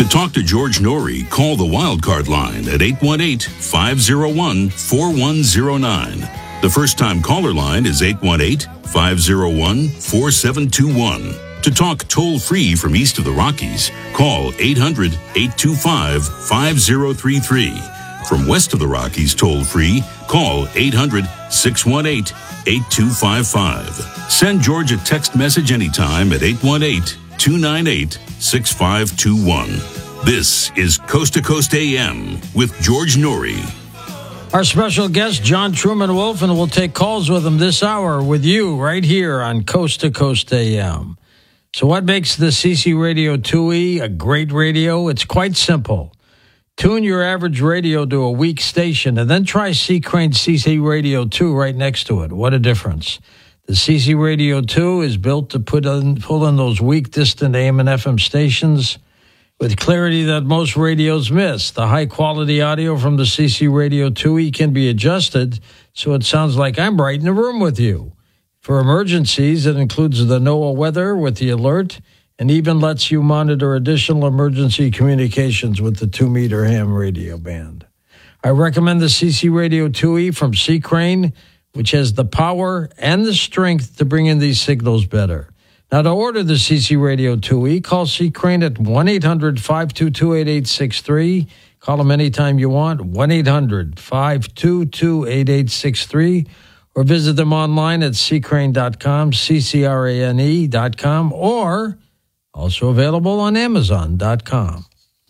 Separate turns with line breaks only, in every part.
To talk to George Norrie, call the Wildcard line at 818-501-4109. The first-time caller line is 818-501-4721. To talk toll-free from east of the Rockies, call 800-825-5033. From west of the Rockies toll-free, call 800-618-8255. Send George a text message anytime at 818-298-6521. This is Coast to Coast AM with George Norrie.
Our special guest, John Truman Wolf, and we'll take calls with him this hour with you right here on Coast to Coast AM. So what makes the CC Radio 2E a great radio? It's quite simple. Tune your average radio to a weak station and then try C. Crane CC Radio 2 right next to it. What a difference. The CC Radio 2 is built to pull in those weak, distant AM and FM stations with clarity that most radios miss. The high-quality audio from the CC Radio 2E can be adjusted so it sounds like I'm right in the room with you. For emergencies, it includes the NOAA weather with the alert and even lets you monitor additional emergency communications with the 2-meter ham radio band. I recommend the CC Radio 2E from C. Crane, which has the power and the strength to bring in these signals better. Now, to order the CC Radio 2E, call C. Crane at 1-800-522-8863. Call them anytime you want, 1-800-522-8863, or visit them online at ccrane.com, ccrane.com, or also available on Amazon.com.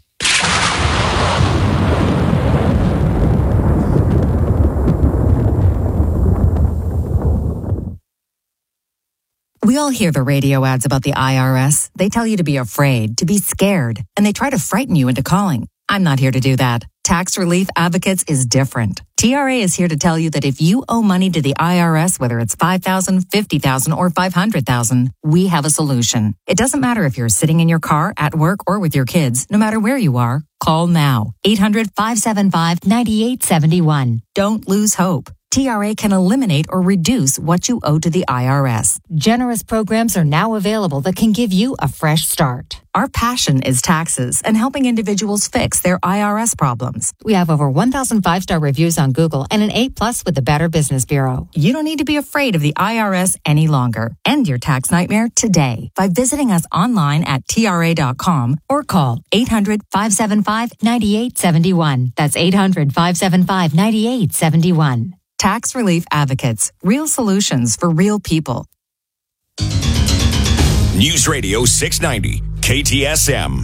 We all hear the radio ads about the IRS. They tell you to be afraid, to be scared, and they try to frighten you into calling. I'm not here to do that. Tax Relief Advocates is different. TRA is here to tell you that if you owe money to the IRS, whether it's $5,000, $50,000, or $500,000, we have a solution. It doesn't matter if you're sitting in your car, at work, or with your kids. No matter where you are, call now. 800-575-9871. Don't lose hope. TRA can eliminate or reduce what you owe to the IRS. Generous programs are now available that can give you a fresh start. Our passion is taxes and helping individuals fix their IRS problems. We have over 1,000 5-star reviews on Google and an A+ with the Better Business Bureau. You don't need to be afraid of the IRS any longer. End your tax nightmare today by visiting us online at TRA.com or call 800-575-9871. That's 800-575-9871. Tax Relief Advocates. Real solutions for real people.
News Radio 690, KTSM.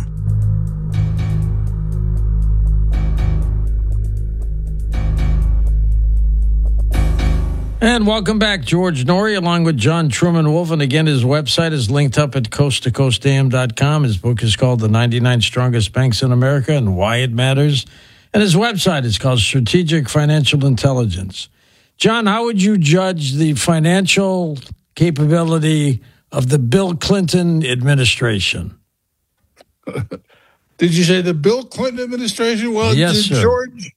And welcome back, George Norrie, along with John Truman Wolf. And again, his website is linked up at coasttocoastam.com. His book is called The 99 Strongest Banks in America and Why It Matters. And his website is called Strategic Financial Intelligence. John, how would you judge the financial capability of the Bill Clinton administration?
Did you say the Bill Clinton administration? Well,
yes, sir.
George,